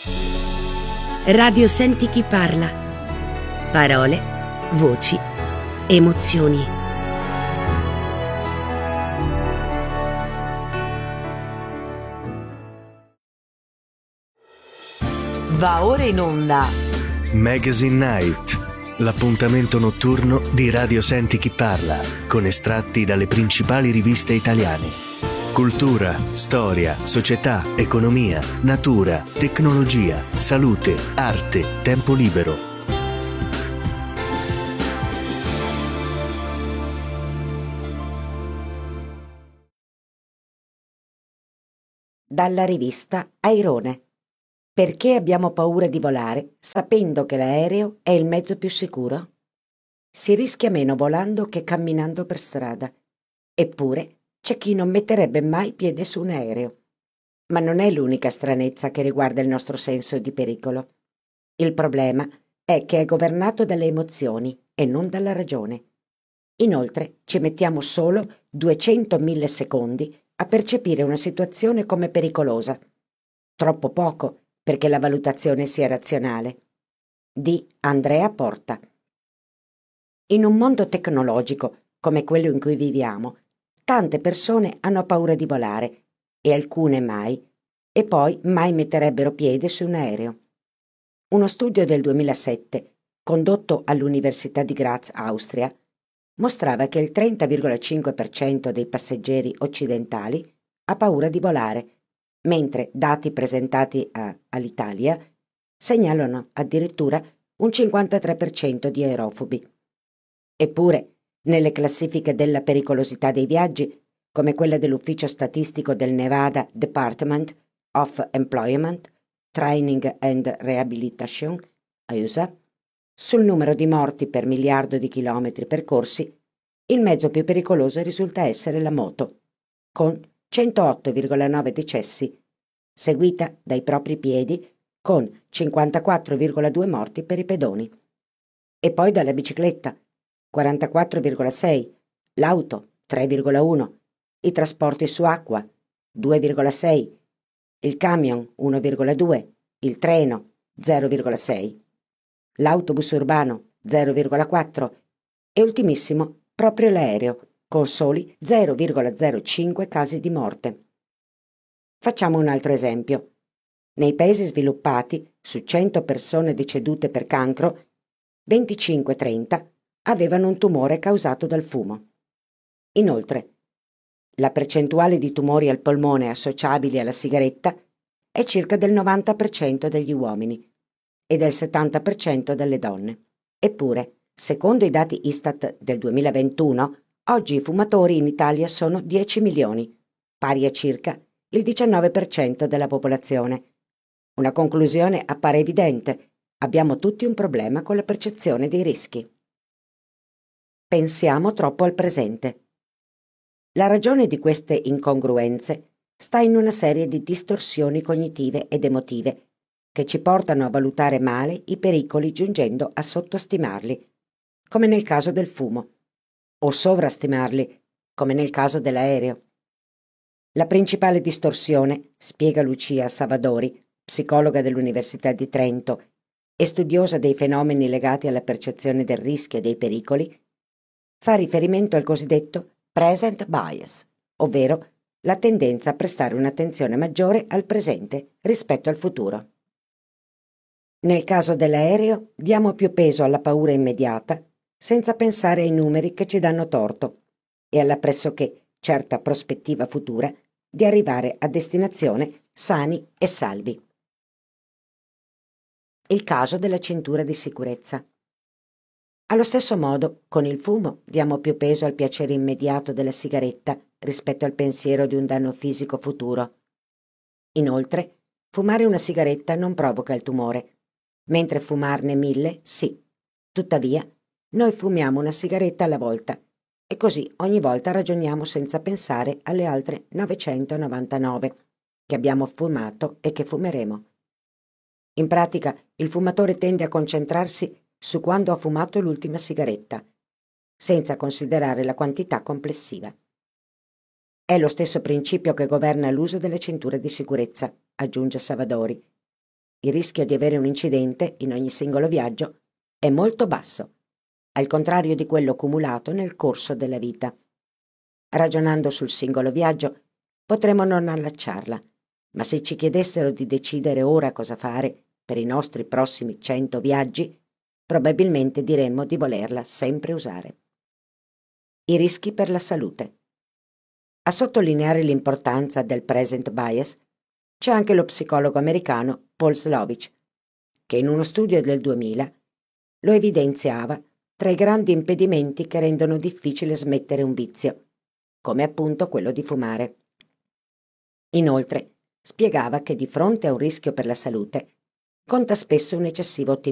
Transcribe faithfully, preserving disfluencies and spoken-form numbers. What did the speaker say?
Radio Senti chi parla. Parole, voci, emozioni. Va ora in onda Magazine Night, l'appuntamento notturno di Radio Senti chi parla, con estratti dalle principali riviste italiane. Cultura, storia, società, economia, natura, tecnologia, salute, arte, tempo libero. Dalla rivista Airone. Perché abbiamo paura di volare sapendo che l'aereo è il mezzo più sicuro? Si rischia meno volando che camminando per strada. Eppure c'è chi non metterebbe mai piede su un aereo. Ma non è l'unica stranezza che riguarda il nostro senso di pericolo. Il problema è che è governato dalle emozioni e non dalla ragione. Inoltre ci mettiamo solo duecento millisecondi a percepire una situazione come pericolosa. Troppo poco perché la valutazione sia razionale. Di Andrea Porta. In un mondo tecnologico come quello in cui viviamo, tante persone hanno paura di volare e alcune mai, e poi mai metterebbero piede su un aereo. Uno studio del duemilasette, condotto all'Università di Graz, Austria, mostrava che il trenta virgola cinque per cento dei passeggeri occidentali ha paura di volare, mentre dati presentati a, all'Italia segnalano addirittura un cinquantatré per cento di aerofobi. Eppure, nelle classifiche della pericolosità dei viaggi, come quella dell'Ufficio Statistico del Nevada Department of Employment, Training and Rehabilitation, U S A, sul numero di morti per miliardo di chilometri percorsi, il mezzo più pericoloso risulta essere la moto, con centootto virgola nove decessi, seguita dai propri piedi con cinquantaquattro virgola due morti per i pedoni. E poi dalla bicicletta, quarantaquattro virgola sei, l'auto, tre virgola uno, i trasporti su acqua, due virgola sei, il camion, uno virgola due, il treno, zero virgola sei, l'autobus urbano, zero virgola quattro e ultimissimo proprio l'aereo, con soli zero virgola zero cinque casi di morte. Facciamo un altro esempio. Nei paesi sviluppati, su cento persone decedute per cancro, venticinque trenta avevano un tumore causato dal fumo. Inoltre, la percentuale di tumori al polmone associabili alla sigaretta è circa del novanta per cento degli uomini e del settanta per cento delle donne. Eppure, secondo i dati Istat del duemilaventuno, oggi i fumatori in Italia sono dieci milioni, pari a circa il diciannove per cento della popolazione. Una conclusione appare evidente: abbiamo tutti un problema con la percezione dei rischi. Pensiamo troppo al presente. La ragione di queste incongruenze sta in una serie di distorsioni cognitive ed emotive che ci portano a valutare male i pericoli giungendo a sottostimarli, come nel caso del fumo, o sovrastimarli, come nel caso dell'aereo. La principale distorsione, spiega Lucia Savadori, psicologa dell'Università di Trento e studiosa dei fenomeni legati alla percezione del rischio e dei pericoli, fa riferimento al cosiddetto present bias, ovvero la tendenza a prestare un'attenzione maggiore al presente rispetto al futuro. Nel caso dell'aereo diamo più peso alla paura immediata senza pensare ai numeri che ci danno torto e alla pressoché certa prospettiva futura di arrivare a destinazione sani e salvi. Il caso della cintura di sicurezza. Allo stesso modo, con il fumo diamo più peso al piacere immediato della sigaretta rispetto al pensiero di un danno fisico futuro. Inoltre, fumare una sigaretta non provoca il tumore, mentre fumarne mille sì. Tuttavia, noi fumiamo una sigaretta alla volta e così ogni volta ragioniamo senza pensare alle altre novecentonovantanove che abbiamo fumato e che fumeremo. In pratica, il fumatore tende a concentrarsi su quando ha fumato l'ultima sigaretta, senza considerare la quantità complessiva. È lo stesso principio che governa l'uso delle cinture di sicurezza, aggiunge Savadori. il rischio di avere un incidente in ogni singolo viaggio è molto basso, al contrario di quello cumulato nel corso della vita. Ragionando sul singolo viaggio, potremmo non allacciarla, ma se ci chiedessero di decidere ora cosa fare per i nostri prossimi cento viaggi, probabilmente diremmo di volerla sempre usare. I rischi per la salute. A sottolineare l'importanza del present bias c'è anche lo psicologo americano Paul Slovic, che in uno studio del duemila lo evidenziava tra i grandi impedimenti che rendono difficile smettere un vizio, come appunto quello di fumare. Inoltre, spiegava che di fronte a un rischio per la salute conta spesso un eccessivo ottimismo.